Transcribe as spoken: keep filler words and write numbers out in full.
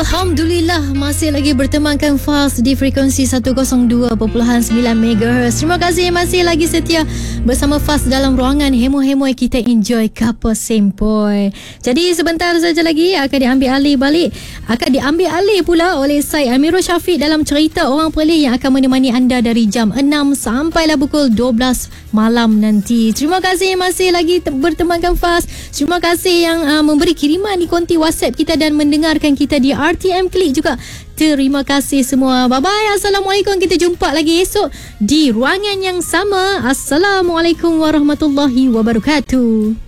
Alhamdulillah masih lagi bertemankan Faz di frekuensi seratus dua perpuluhan sembilan megahertz. Terima kasih masih lagi setia bersama Faz dalam ruangan hemo-hemo kita enjoy kapal sempoi. Jadi sebentar saja lagi akan diambil alih balik akan diambil alih pula oleh Syed Amirul Syafiq dalam cerita Orang Perlis yang akan menemani anda dari jam enam sampailah pukul dua belas malam nanti. Terima kasih masih lagi bertemankan Faz. Terima kasih yang uh, memberi kiriman di konti WhatsApp kita dan mendengarkan kita di R T M Klik juga. Terima kasih semua. Bye bye. Assalamualaikum. Kita jumpa lagi esok di ruangan yang sama. Assalamualaikum warahmatullahi wabarakatuh.